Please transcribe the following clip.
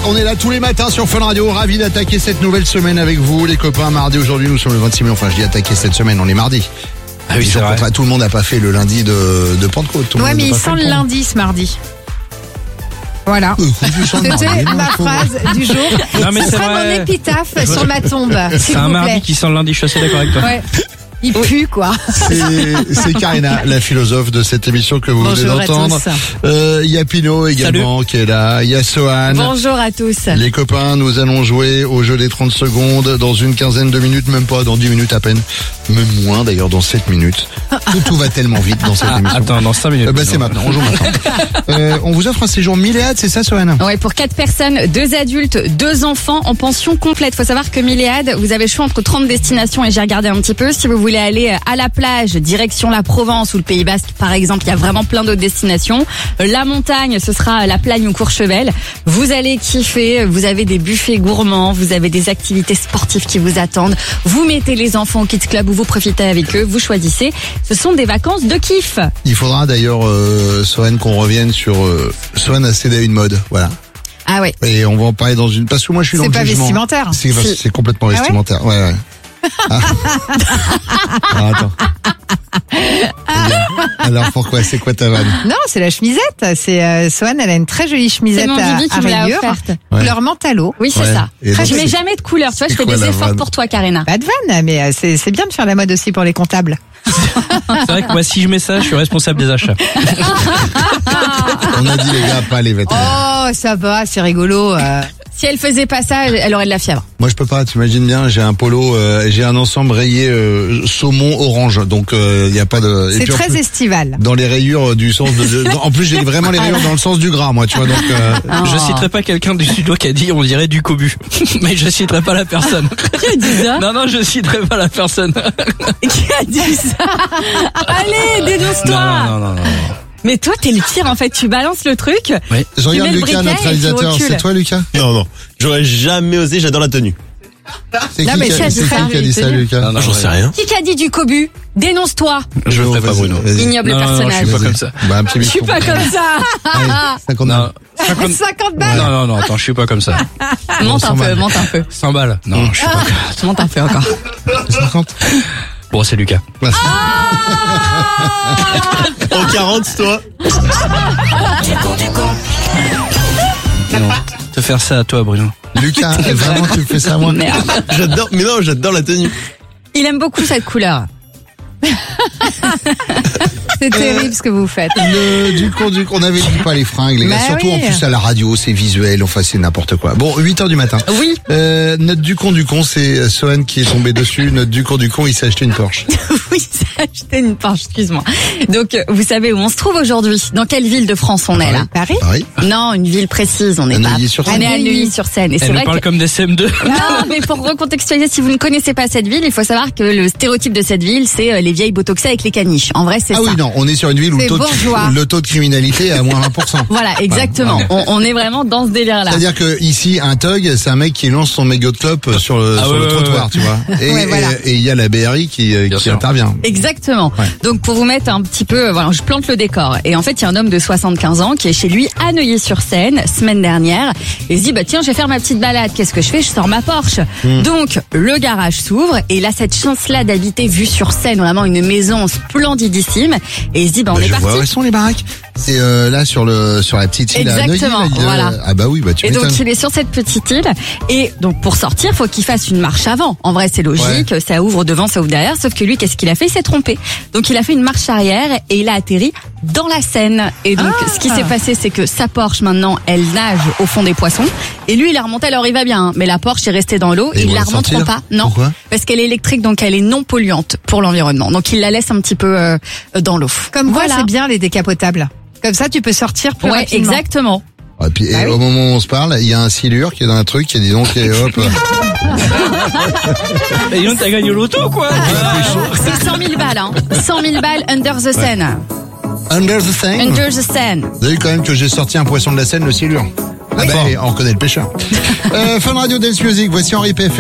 on est là tous les matins sur Fun Radio, ravi d'attaquer cette nouvelle semaine avec vous les copains. Mardi aujourd'hui, nous sommes le 26 mai, enfin je dis attaquer cette semaine, on est mardi. Ah oui, c'est vrai. Tout le monde n'a pas fait le lundi de Pentecôte. Ouais, mais il sent le lundi ce mardi. Voilà. C'était ma phrase du jour. Non, mais ce c'est sera vrai. mon épitaphe sur ma tombe. C'est un mardi qui sent le lundi, je suis assez d'accord avec toi. Ouais. Il pue, quoi. C'est Karina, la philosophe de cette émission que vous venez Bonjour à d'entendre. Il y a Pino également qui est là. Il y a Sohan. Bonjour à tous. Les copains, nous allons jouer au jeu des 30 secondes dans une quinzaine de minutes, même pas, dans 10 minutes à peine. Même moins d'ailleurs, dans 7 minutes. Tout va tellement vite dans cette émission. Attends, dans 5 minutes. C'est maintenant, on joue maintenant. On vous offre un séjour Milléade, c'est ça Sohan? Ouais, pour 4 personnes, 2 adultes, 2 enfants en pension complète. Faut savoir que Milléade, vous avez le choix entre 30 destinations et j'ai regardé un petit peu. Si vous voulez aller à la plage, direction la Provence ou le Pays Basque par exemple, il y a vraiment plein d'autres destinations. La montagne, ce sera la Plagne ou Courchevel. Vous allez kiffer, vous avez des buffets gourmands, vous avez des activités sportives qui vous attendent. Vous mettez les enfants au Kids Club ou vous profitez avec eux, vous choisissez. Ce sont des vacances de kiff. Il faudra d'ailleurs, Sohan, qu'on revienne sur... Sohan a cédé à une mode, voilà. Ah ouais. Et on va en parler dans une... Parce que moi je suis dans le C'est pas jugement. vestimentaire. C'est complètement vestimentaire, ouais. Ah. Attends. Alors pourquoi? C'est quoi ta vanne? Non, c'est la chemisette. C'est Sohan, elle a une très jolie chemisette C'est mon Bibi à qui me l'a rayures. offerte. Ouais. Couleur mentalo. Oui, c'est Ouais. ça. Et donc, Je mets c'est- jamais de couleur, tu vois, je c'est fais quoi des la efforts vanne pour toi, Karina. Pas de vanne, mais c'est bien de faire la mode aussi pour les comptables. C'est vrai que moi, si je mets ça, je suis responsable des achats. On a dit les gars, pas les vêtements. Oh, ça va, c'est rigolo. Si elle faisait pas ça, elle aurait de la fièvre. Moi je peux pas, t'imagines bien, j'ai un polo, j'ai un ensemble rayé saumon orange, donc il y a pas de... Et C'est puis, en très plus, estival. dans les rayures du sens de... En plus j'ai vraiment les rayures dans le sens du gras, moi, tu vois, donc... Je citerai pas quelqu'un du Sud-Ouest qui a dit on dirait du cobu. Mais je citerai pas la personne. Qui a dit ça? Non, je citerai pas la personne. Qui a dit ça? Allez, dénonce-toi! Non. Mais toi, t'es le pire, en fait. Tu balances le truc. Oui. Je regarde mets le Lucas, briquet notre et tu réalisateur, recules. c'est toi Lucas? Non, j'aurais jamais osé, j'adore la tenue. C'est Non, qui, mais qui a ça, c'est c'est qui qui a dit ça tenu. Lucas? J'en sais rien. Qui a dit du cobu? Dénonce-toi. Je le ferai pas, Bruno. Vas-y. Ignoble Non, je personnage. suis pas comme ça. Bah un petit Je suis bichon. pas comme ça. Allez, 50 Non. 50 balles. Non, attends, je suis pas comme ça. Monte un 100 peu, balles. monte un peu. 100 balles. Non, je suis pas comme Monte un peu encore. 50. Bon, c'est Lucas. En 40, toi? Non. Te faire ça à toi, Bruno. Lucas, vraiment tu me fais ça à moi? Merde. J'adore la tenue. Il aime beaucoup cette couleur. C'est terrible ce que vous faites. On avait dit pas les fringues, les gars. Bah Surtout oui. en plus à la radio, c'est visuel, enfin c'est n'importe quoi. Bon, 8h du matin. Oui. Notre Ducon, c'est Sohan qui est tombé dessus. Notre Ducon, il s'est acheté une Porsche. Oui, c'est acheté une Porsche, excuse-moi. Donc, vous savez où on se trouve aujourd'hui? Dans quelle ville de France on est là? Paris? Pareil. Non, une ville précise, on n'est pas. Neuilly-sur-Seine. On est à Neuilly-sur-Seine. Et c'est Elle nous vrai parle que... comme des CM2. Non, mais pour recontextualiser, si vous ne connaissez pas cette ville, il faut savoir que le stéréotype de cette ville, c'est les vieilles botoxées avec les caniches. En vrai, c'est Ah ça. oui, non, on est sur une ville où C'est bourgeois. le taux de criminalité est à moins 1%. Voilà, exactement. Voilà. On est vraiment dans ce délire-là. C'est-à-dire que ici, un thug, c'est un mec qui lance son mégot de clope sur le, sur le trottoir, tu vois. Et Ouais, voilà. et il y a la BRI qui sûr. intervient. Exactement. Ouais. Donc pour vous mettre un petit peu, voilà, je plante le décor. Et en fait, il y a un homme de 75 ans qui est chez lui à Neuilly-sur-Seine, semaine dernière. Et il se dit, bah tiens, je vais faire ma petite balade. Qu'est-ce que je fais? Je sors ma Porsche. Donc le garage s'ouvre et il a cette chance-là d'habiter vue sur Seine, vraiment une maison splendidissime. Et il se dit, bah on est je parti. vois, où sont les baraques? C'est là sur la petite île à Neuilly. Exactement, là, voilà. Ah bah oui, bah tu Et donc m'étonnes. il est sur cette petite île et donc pour sortir faut qu'il fasse une marche avant. En vrai c'est logique, ça ouvre devant, ça ouvre derrière. Sauf que lui qu'est-ce qu'il a fait? Il s'est trompé. Donc il a fait une marche arrière et il a atterri dans la Seine. Et donc ce qui s'est passé c'est que sa Porsche maintenant elle nage au fond des poissons et lui il a remonté. Alors il va bien, hein, mais la Porsche est restée dans l'eau. Et Il ils la vont la remonteront sortir pas. Non, Pourquoi parce qu'elle est électrique donc elle est non polluante pour l'environnement. Donc il la laisse un petit peu dans l'eau. Comme quoi, voilà. c'est bien les décapotables. Comme ça, tu peux sortir plus Ouais, rapidement. exactement. Et puis Bah oui. au moment où on se parle, il y a un silure qui est dans un truc et dis donc et hop. Et donc, t'as gagné au loto, quoi. C'est 100 000 balles, hein. 100 000 balles under the Seine. Under the Seine. Under the Seine. Vous avez vu quand même que j'ai sorti un poisson de la Seine, le silure. Ah bah, on reconnaît le pêcheur. Fun Radio Dance Music, voici Henri P.